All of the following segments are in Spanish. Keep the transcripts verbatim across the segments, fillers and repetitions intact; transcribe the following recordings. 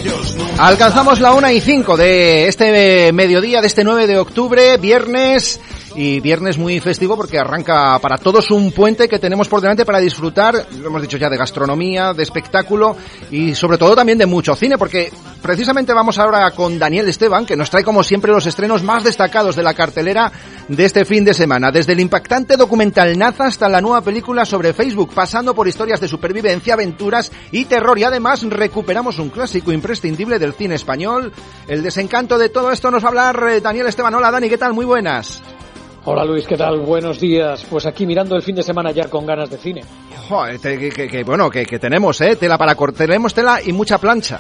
Alcanzamos la una y cinco de este mediodía, de este nueve de octubre, viernes, y viernes muy festivo porque arranca para todos un puente que tenemos por delante para disfrutar, lo hemos dicho ya, de gastronomía, de espectáculo y sobre todo también de mucho cine, porque precisamente vamos ahora con Daniel Esteban, que nos trae como siempre los estrenos más destacados de la cartelera de este fin de semana, desde el impactante documental Naza hasta la nueva película sobre Facebook, pasando por historias de supervivencia, aventuras y terror, y además recuperamos un clásico imprescindible del cine español. El desencanto de todo esto nos va a hablar Daniel Esteban. Hola Dani, ¿qué tal? Muy buenas. Hola Luis, ¿qué tal? Buenos días. Pues aquí mirando el fin de semana ya con ganas de cine. Joder, que, que, que bueno, que, que tenemos, ¿eh? Tela para cortar, tenemos tela y mucha plancha.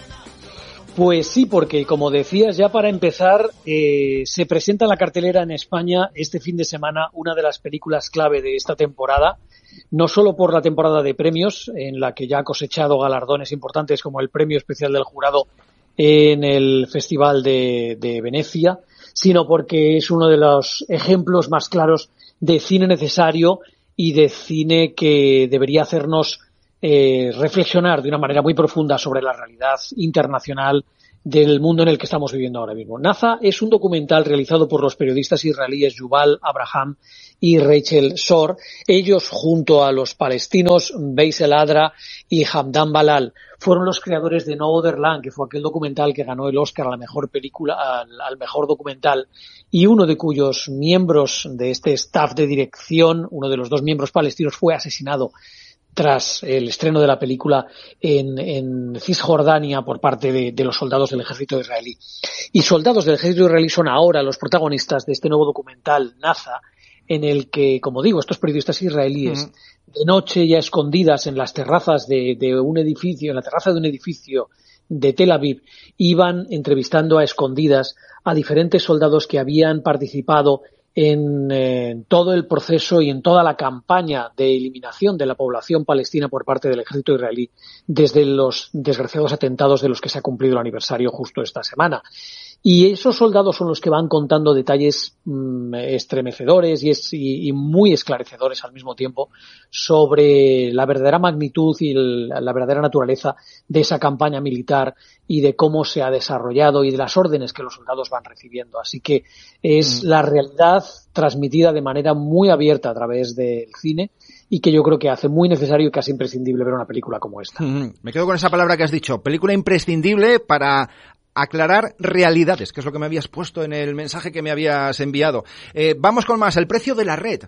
Pues sí, porque como decías, ya para empezar, eh, se presenta en la cartelera en España este fin de semana una de las películas clave de esta temporada, no solo por la temporada de premios, en la que ya ha cosechado galardones importantes como el Premio Especial del Jurado en el Festival de, de Venecia, sino porque es uno de los ejemplos más claros de cine necesario y de cine que debería hacernos eh, reflexionar de una manera muy profunda sobre la realidad internacional del mundo en el que estamos viviendo ahora mismo. Naza es un documental realizado por los periodistas israelíes Yuval Abraham y Rachel Shor, ellos junto a los palestinos Bassel Adra y Hamdan Balal. Fueron los creadores de No Other Land, que fue aquel documental que ganó el Oscar a la mejor película, al, al mejor documental, y uno de cuyos miembros de este staff de dirección, uno de los dos miembros palestinos, fue asesinado tras el estreno de la película en, en Cisjordania por parte de, de los soldados del ejército israelí. Y soldados del ejército israelí son ahora los protagonistas de este nuevo documental, Naza, en el que, como digo, estos periodistas israelíes, uh-huh. de noche ya escondidas en las terrazas de, de un edificio, en la terraza de un edificio de Tel Aviv, iban entrevistando a escondidas a diferentes soldados que habían participado en eh, todo el proceso y en toda la campaña de eliminación de la población palestina por parte del ejército israelí desde los desgraciados atentados de los que se ha cumplido el aniversario justo esta semana. Y esos soldados son los que van contando detalles mmm, estremecedores y, es, y, y muy esclarecedores al mismo tiempo sobre la verdadera magnitud y el, la verdadera naturaleza de esa campaña militar y de cómo se ha desarrollado y de las órdenes que los soldados van recibiendo. Así que es mm. la realidad transmitida de manera muy abierta a través del cine y que yo creo que hace muy necesario y casi imprescindible ver una película como esta. Mm. Me quedo con esa palabra que has dicho, película imprescindible para aclarar realidades, que es lo que me habías puesto en el mensaje que me habías enviado. Eh, vamos con más, el precio de la red.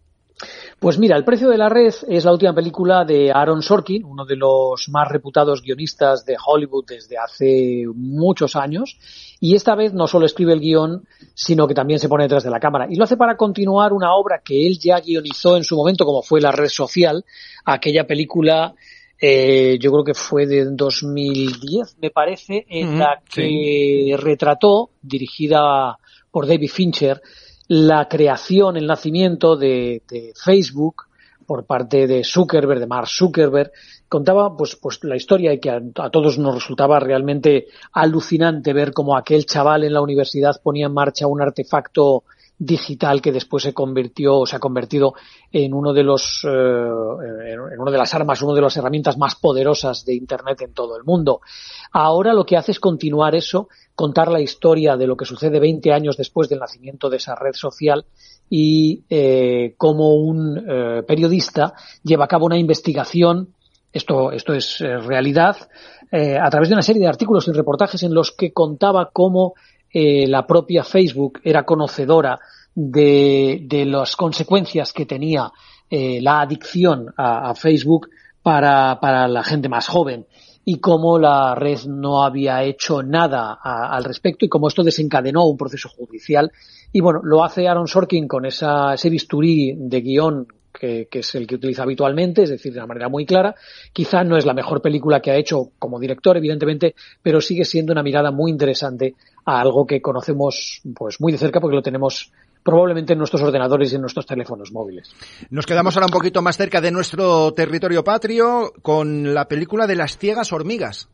Pues mira, El precio de la red es la última película de Aaron Sorkin, uno de los más reputados guionistas de Hollywood desde hace muchos años, y esta vez no solo escribe el guión, sino que también se pone detrás de la cámara. Y lo hace para continuar una obra que él ya guionizó en su momento, como fue La red social, aquella película Eh, yo creo que fue de dos mil diez, me parece, en mm, la que sí. retrató, dirigida por David Fincher, la creación, el nacimiento de, de Facebook por parte de Zuckerberg, de Mark Zuckerberg. Contaba pues, pues la historia y que a, a todos nos resultaba realmente alucinante ver cómo aquel chaval en la universidad ponía en marcha un artefacto digital que después se convirtió, se ha convertido en uno de los, eh, en una de las armas, una de las herramientas más poderosas de Internet en todo el mundo. Ahora lo que hace es continuar eso, contar la historia de lo que sucede veinte años después del nacimiento de esa red social y eh, cómo un eh, periodista lleva a cabo una investigación. Esto, esto es eh, realidad, eh, a través de una serie de artículos y reportajes en los que contaba cómo Eh, la propia Facebook era conocedora de, de las consecuencias que tenía eh, la adicción a, a Facebook para, para la gente más joven y cómo la red no había hecho nada a, al respecto y cómo esto desencadenó un proceso judicial. Y bueno, lo hace Aaron Sorkin con esa, ese bisturí de guión Que, que es el que utiliza habitualmente, es decir, de una manera muy clara. Quizá no es la mejor película que ha hecho como director, evidentemente, pero sigue siendo una mirada muy interesante a algo que conocemos pues muy de cerca porque lo tenemos probablemente en nuestros ordenadores y en nuestros teléfonos móviles. Nos quedamos ahora un poquito más cerca de nuestro territorio patrio con la película de Las ciegas hormigas.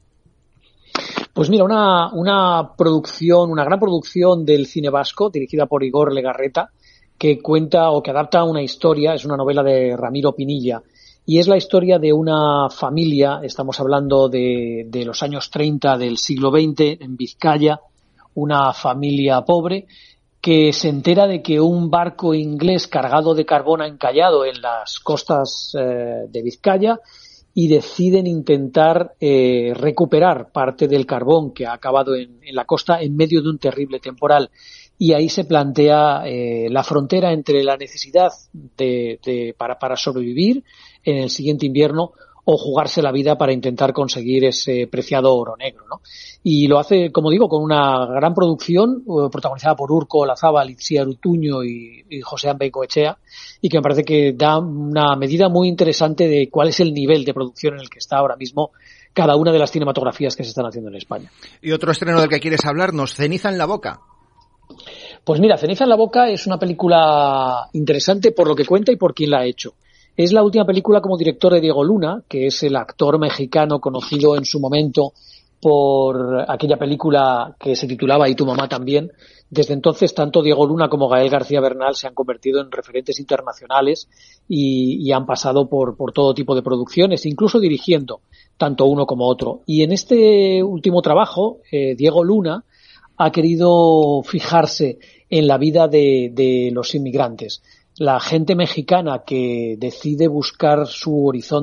Pues mira, una, una producción, una gran producción del cine vasco, dirigida por Igor Legarreta, que cuenta o que adapta una historia, es una novela de Ramiro Pinilla, y es la historia de una familia, estamos hablando de, de los años treinta del siglo veinte, en Vizcaya, una familia pobre que se entera de que un barco inglés cargado de carbón ha encallado en las costas eh, de Vizcaya y deciden intentar eh, recuperar parte del carbón que ha acabado en, en la costa en medio de un terrible temporal. Y ahí se plantea eh, la frontera entre la necesidad de, de para, para sobrevivir en el siguiente invierno o jugarse la vida para intentar conseguir ese preciado oro negro, ¿no? Y lo hace, como digo, con una gran producción eh, protagonizada por Urko Olazábal, Itziar Utuño y, y José Bengoechea, y que me parece que da una medida muy interesante de cuál es el nivel de producción en el que está ahora mismo cada una de las cinematografías que se están haciendo en España. Y otro estreno del que quieres hablarnos, Ceniza en la boca. Pues mira, Ceniza en la boca es una película interesante por lo que cuenta y por quién la ha hecho. Es la última película como director de Diego Luna, que es el actor mexicano conocido en su momento por aquella película que se titulaba Y tu mamá también. Desde entonces, tanto Diego Luna como Gael García Bernal se han convertido en referentes internacionales y, y han pasado por, por todo tipo de producciones, incluso dirigiendo tanto uno como otro. Y en este último trabajo, eh, Diego Luna ha querido fijarse en la vida de, de los inmigrantes. La gente mexicana que decide buscar su horizonte